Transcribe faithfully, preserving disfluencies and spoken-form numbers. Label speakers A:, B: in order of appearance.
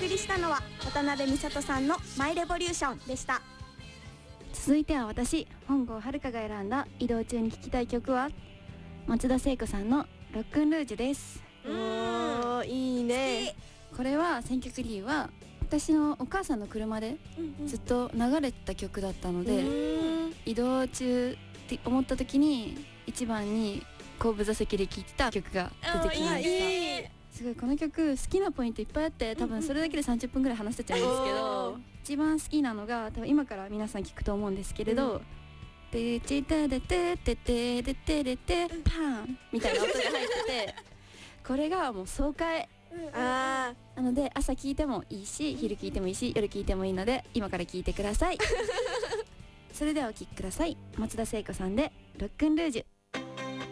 A: 送りしたのは渡辺美里さんのマイレボリューションでした。
B: 続いては私本郷遥が選んだ移動中に聴きたい曲は松田聖子さんのロックンルージュです。
C: おー、いいね。
B: これは選曲理由は私のお母さんの車でずっと流れてた曲だったので、うんうん、移動中って思った時に一番に後部座席で聴いてた曲が出てきました。すごいこの曲好きなポイントいっぱいあって、多分それだけでさんじゅっぷんぐらい話せちゃうんですけど、一番好きなのが多分今から皆さん聞くと思うんですけれど、でチタデテテテテテテテパンみたいな音が入っててこれがもう爽快。あなので朝聴いてもいいし、昼聴いてもいいし、夜聴いてもいいので今から聴いてくださいそれではお聴きください。松田聖子さんでロックンルージュ。